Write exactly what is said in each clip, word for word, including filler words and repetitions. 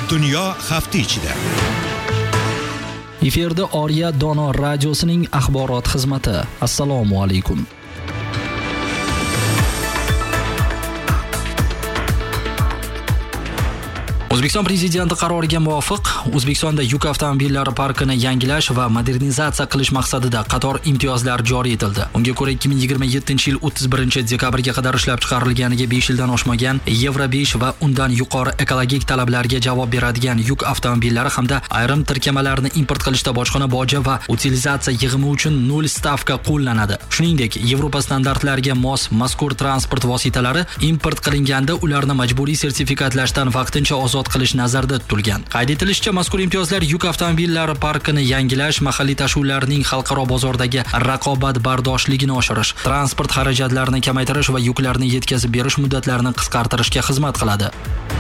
Dunyo hafta ichida. Efirda Oriya Dono radiosining axborot xizmati. Assalomu alaykum. O'zbekiston prezidenti qaroriga muvofiq O'zbekistonda yuk avtomobillari parkini yangilash va modernizatsiya qilish maqsadida qator imtiyozlar joriy etildi. Unga ko'ra ikki ming yigirma yettinchi yil o'ttiz birinchi dekabrga qadar ishlab chiqarilganiga besh yildan oshmagan Euro besh va undan yuqori ekologik talablarga javob beradigan yuk avtomobillari hamda ayrim tirkamalarni import qilishda bojxona boji va utilizatsiya yig'imi uchun nol stavka qo'llanadi. Shuningdek, Yevropa standartlariga mos mazkur transport vositalari import qilinganda ularni majburiy sertifikatlashdan vaqtincha ozod qilish nazarda tutilgan. Qayd etilishicha, mazkur imtiyozlar yuk avtomobillari parkini yangilash, mahalliy tashuvlarning xalqaro bozordagi raqobatbardoshligini oshirish, transport xarajatlarini kamaytirish va yuklarni yetkazib berish muddatlarini qisqartirishga xizmat qiladi.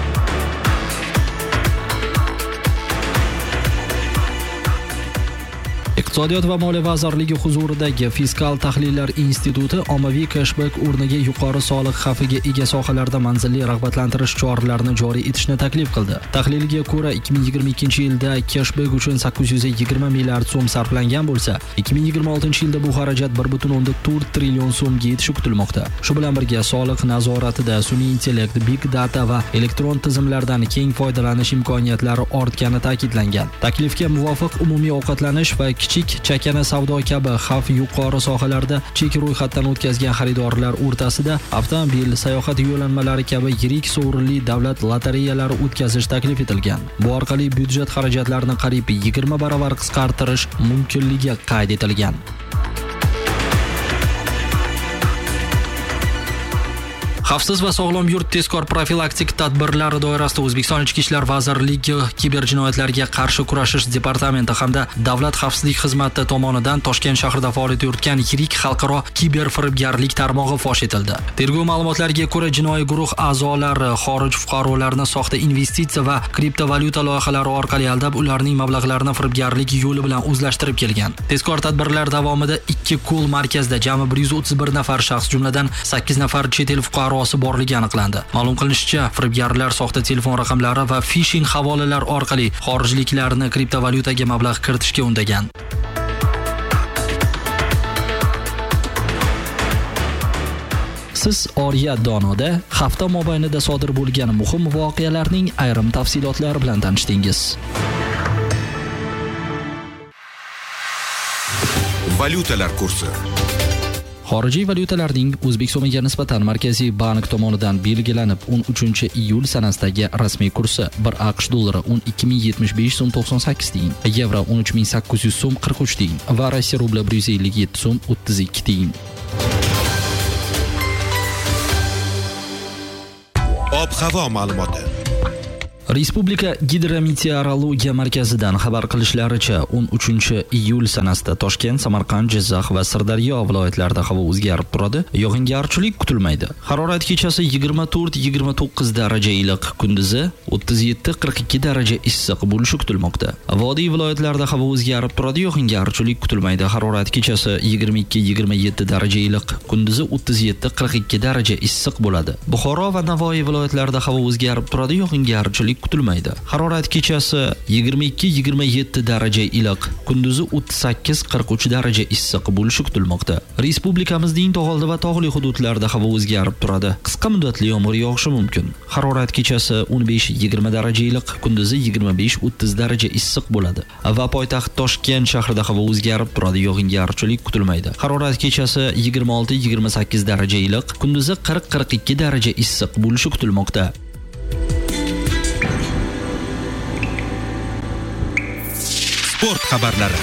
Iqtisodiyot va moliya vazirligi huzuridagi Fiskal tahlillar instituti ommaviy cashback o'rniga yuqori soliq xavfiga ega sohalarda manzilli rag'batlantirish choralarini joriy etishni taklif qildi. Tahlilga ko'ra, ikki ming yigirma ikkinchi yilda cashback uchun sakkiz yuz yigirma milliard so'm sarflangan bo'lsa, ikki ming yigirma oltinchi yilda bu xarajat bir butun o'ndan to'rt trillion so'mga yetishi kutilmoqda. Shu bilan birga soliq nazoratida sun'iy intellekt, big data va elektron tizimlardan keng foydalanish imkoniyatlari ortgani ta'kidlangan. Taklifga muvofiq umumiy ovqatlanish va kichik chakana savdo kabi xavf yuqori sohalarda chek ro'yxatdan o'tkazgan xaridorlar o'rtasida avtomobil, sayohat yo'llanmalari kabi yirik sovrinli davlat lotereyalari o'tkazish taklif etilgan. Bu orqali byudjet xarajatlarini qariyb yigirma barobar qisqartirish mumkinligi qayd etilgan. Xavfsiz va sog'lom yurt tezkor profilaktik tadbirlari doirasida O'zbekiston Ichki ishlar vazirligi kiberjinoyatlarga qarshi kurashish departamenti hamda Davlat xavfsizlik xizmati tomonidan Toshkent shahrida faoliyat yuritgan yirik xalqaro kiberfiribgarlik tarmog'i fosh etildi. Tergov ma'lumotlariga ko'ra, jinoiy guruh a'zolari xorij fuqarolarini soxta investitsiya va kriptovalyuta loyihalari orqali aldab, ularning mablag'larini firibgarlik yo'li bilan o'zlashtirib kelgan. Tezkor tadbirlar davomida ikki ko'l markazida jami bir yuz o'ttiz bir nafar shaxs, jumladan sakkiz nafar chet el fuqaro borligi aniqlandi. Ma'lum qilinishicha, firibgarlar soxta telefon raqamlari va phishing havolalar orqali xorijliklarni kriptovalyutaga mablag' kiritishga undagan. Siz Oriya Donoda hafta mobaynida sodir bo'lgan muhim voqealarning ayrim tafsilotlari bilan tanishdingiz. Valyutalar kursi. Xorijiy valyutalarning O'zbek so'miga nisbatan Markaziy bank tomonidan belgilanib o'n uchinchi iyul sanasidagi rasmiy kursi bir AQSh dollari o'n ikki ming yetmish besh so'm to'qson sakkiz tiyin, yevro o'n uch ming sakkiz yuz so'm qirq uch tiyin va Rossiya rubli bir yuz ellik yetti so'm o'ttiz ikki tiyin. Ob-havo ma'lumoti. Respublika Gidrometeorologiya markazidan xabar qilishlaricha, o'n uchinchi iyul sanasida Toshkent, Samarqand, Jizzax va Sirdaryo viloyatlarida havo o'zgarib turadi. Yog'ingarchilik kutilmaydi. Harorat kechasi yigirma to'rt yigirma to'qqiz daraja iliq, kunduzi o'ttiz yetti qirq ikki daraja issiq bo'lishi kutilmoqda. Vodiy viloyatlarida havo o'zgarib turadi, yog'ingarchilik kutilmaydi. Harorat kechasi yigirma ikki yigirma yetti daraja iliq, kunduzi o'ttiz yetti qirq ikki daraja issiq bo'ladi. Buxoro va Navoiy viloyatlarida havo o'zgarib turadi, yog'ingarchilik kutilmaydi. Harorat kechasi yigirma ikki yigirma yetti daraja iliq, kunduzi o'ttiz sakkiz qirq uch daraja issiq bo'lishi kutilmoqda. Respublikamizning tog'oldi va tog'li hududlarida havo o'zgarib turadi. Qisqa muddatli yomg'ir yog'ishi mumkin. Harorat kechasi o'n besh yigirma daraja iliq, kunduzi yigirma besh o'ttiz daraja issiq bo'ladi. Va poytaxt Toshkent shahrida havo o'zgarib turadi, yog'ingarchilik kutilmaydi. Harorat kechasi yigirma olti yigirma sakkiz daraja iliq, kunduzi qirq qirq ikki daraja issiq bo'lishi kutilmoqda. Sport xabarlari.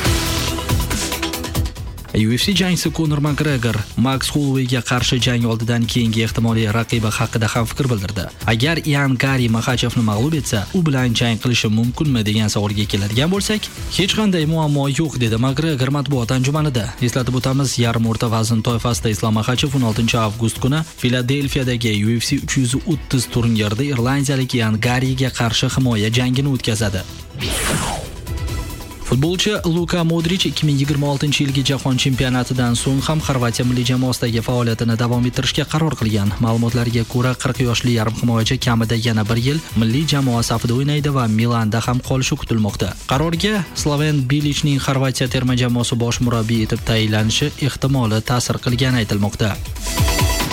U F C jangchisi Conor McGregor Max Holloway'ga qarshi jang oldidan keyingi ehtimoliy raqibi haqida ham fikr bildirdi. Agar Ian Gary Makhachevni mag'lub etsa, u bilan jang qilishi mumkinmi degan savolga keladigan bo'lsak, hech qanday muammo yo'q, dedi McGregor matbuot anjumanida. Eslatib o'tamiz, yarim o'rta vazn toifasida Islom Makhachev o'n oltinchi avgust kuni Filadelfiyadagi U F C uch yuz o'ttiz turnirida irlandiyalik Ian Garyga qarshi himoya jangini o'tkazadi. Futbolchi Luka Modric ikki ming yigirma oltinchi yilgi jahon chempionatidan so'ng ham Xorvatiya milliy jamoasidagi faoliyatini davom ettirishga qaror qilgan. Ma'lumotlarga ko'ra, qirq yoshli yarim himoyachi kamida yana bir yil milliy jamoa safida o'ynaydi va Milanda ham qolishi kutilmoqda. Qarorga Slaven Bilic'ning Xorvatiya terma jamoasi bosh murabbiyi etib tayinlanishi ehtimoli ta'sir qilgani aytilmoqda.